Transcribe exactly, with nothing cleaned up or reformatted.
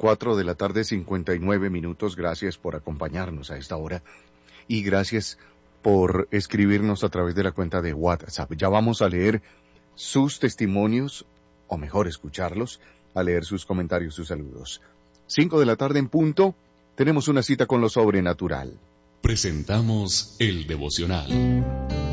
cuatro de la tarde, cincuenta y nueve minutos. Gracias por acompañarnos a esta hora y gracias por escribirnos a través de la cuenta de WhatsApp. Ya vamos a leer sus testimonios, o mejor escucharlos, a leer sus comentarios, sus saludos. Cinco de la tarde en punto, tenemos una cita con lo sobrenatural. Presentamos el devocional.